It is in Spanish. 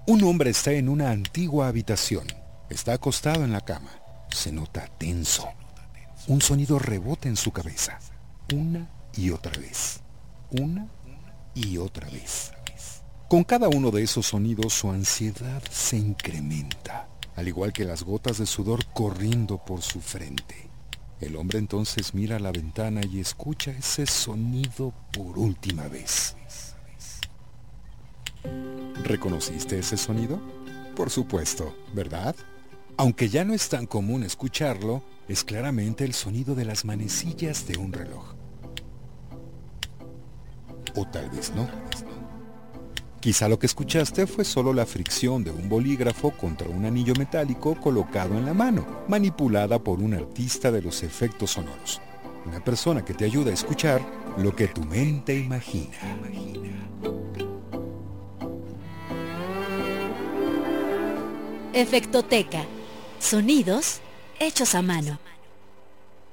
Un hombre está en una antigua habitación. Está acostado en la cama. Se nota tenso. Un sonido rebota en su cabeza. Una y otra vez. Una y otra vez. Con cada uno de esos sonidos su ansiedad se incrementa, al igual que las gotas de sudor corriendo por su frente. El hombre entonces mira a la ventana y escucha ese sonido por última vez. ¿Reconociste ese sonido? Por supuesto, ¿verdad? Aunque ya no es tan común escucharlo, es claramente el sonido de las manecillas de un reloj. O tal vez no. Quizá lo que escuchaste fue solo la fricción de un bolígrafo contra un anillo metálico colocado en la mano, manipulada por un artista de los efectos sonoros. Una persona que te ayuda a escuchar lo que tu mente imagina. Efectoteca. Sonidos hechos a mano.